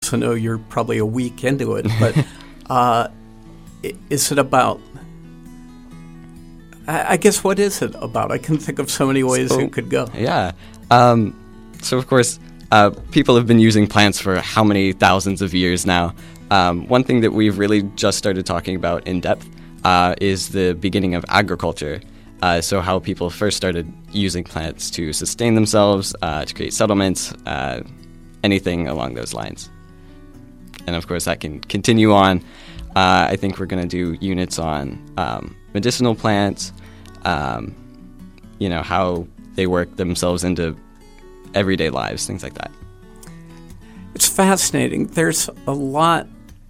also know you're probably a week into it, but is it about, I guess, what is it about? I can think of so many ways it could go. Yeah. So, of course, people have been using plants for how many thousands of years now. One thing that we've really just started talking about in depth is the beginning of agriculture. So how people first started using plants to sustain themselves, to create settlements, anything along those lines. And, of course, that can continue on. I think we're going to do units on medicinal plants, how they work themselves into everyday lives, things like that. It's fascinating. There's a lot.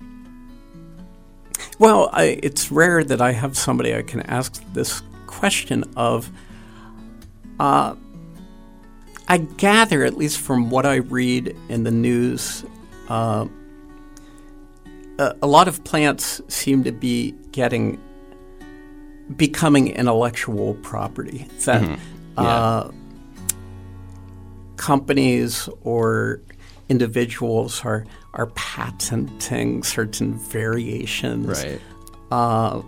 Well, it's rare that I have somebody I can ask this question of. I gather, at least from what I read in the news, a lot of plants seem to be becoming intellectual property. That companies or individuals are patenting certain variations. Right.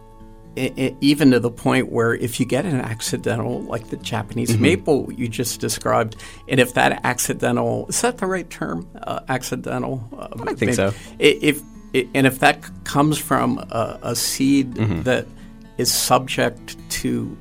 Even to the point where if you get an accidental, like the Japanese maple you just described, and if that accidental, is that the right term? Accidental? I think so. If that comes from a seed that is subject to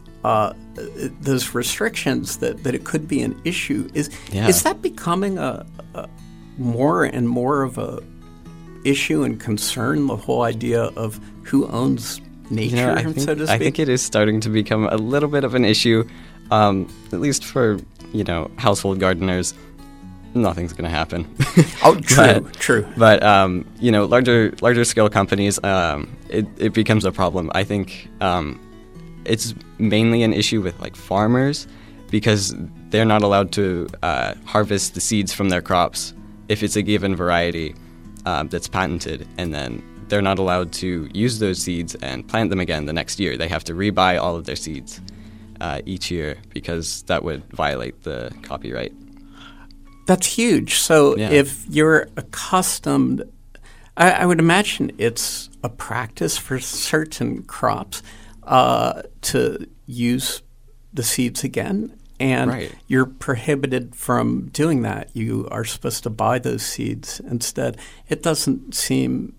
those restrictions, that it could be an issue. Is that becoming a more and more of a issue and concern, the whole idea of who owns nature, so to speak? I think it is starting to become a little bit of an issue, at least for, household gardeners. Nothing's going to happen. Oh, true. But, larger scale companies, it becomes a problem. I think it's mainly an issue with, farmers, because they're not allowed to harvest the seeds from their crops if it's a given variety that's patented, and then they're not allowed to use those seeds and plant them again the next year. They have to rebuy all of their seeds each year, because that would violate the copyright. That's huge. So if you're accustomed, I would imagine it's a practice for certain crops to use the seeds again, and you're prohibited from doing that. You are supposed to buy those seeds instead. It doesn't seem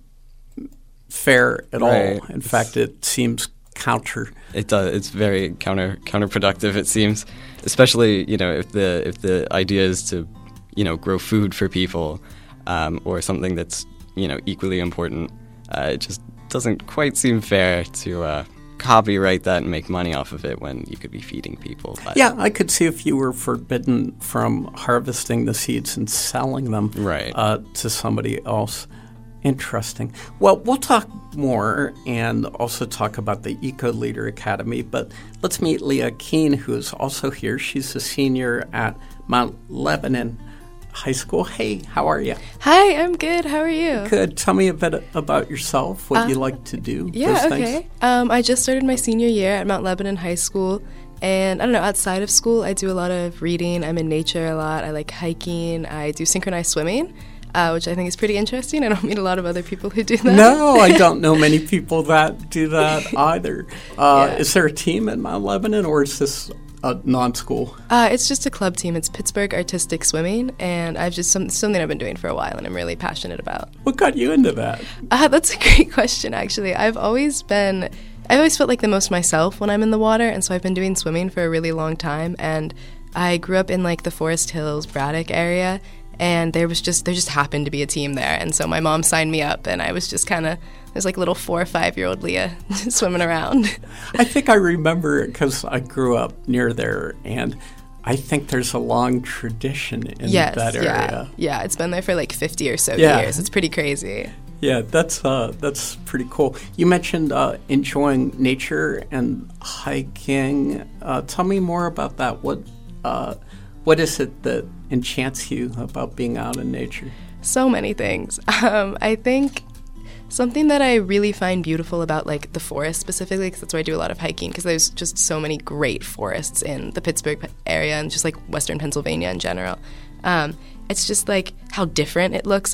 fair at all. In fact, it seems counter. It does. It's very counterproductive, it seems, especially if the idea is to grow food for people, or something that's equally important. It just doesn't quite seem fair to copyright that and make money off of it when you could be feeding people. But yeah, I could see if you were forbidden from harvesting the seeds and selling them to somebody else. Interesting. Well, we'll talk more and also talk about the Eco-Leader Academy, but let's meet Leah Keene, who is also here. She's a senior at Mount Lebanon High School. Hey, how are you? Hi, I'm good. How are you? Good. Tell me a bit about yourself, what you like to do. Yeah, okay. I just started my senior year at Mount Lebanon High School, and I don't know, outside of school, I do a lot of reading. I'm in nature a lot. I like hiking. I do synchronized swimming, which I think is pretty interesting. I don't meet a lot of other people who do that. No, I don't know many people that do that either. Is there a team at Mount Lebanon, or is this a non-school? It's just a club team. It's Pittsburgh Artistic Swimming, and I've just something I've been doing for a while, and I'm really passionate about. What got you into that? That's a great question, actually. I've always felt like the most myself when I'm in the water, and so I've been doing swimming for a really long time, and I grew up in the Forest Hills, Braddock area, and there just happened to be a team there, and so my mom signed me up, and I was just kind of, there's little 4 or 5 year old Leah swimming around. I think I remember it because I grew up near there, and I think there's a long tradition in that area. Yeah, it's been there for 50 or so years. It's pretty crazy. Yeah, that's pretty cool. You mentioned enjoying nature and hiking. Tell me more about that. What is it that enchants you about being out in nature? So many things. I think something that I really find beautiful about the forest specifically, because that's where I do a lot of hiking, because there's just so many great forests in the Pittsburgh area and just Western Pennsylvania in general. It's just how different it looks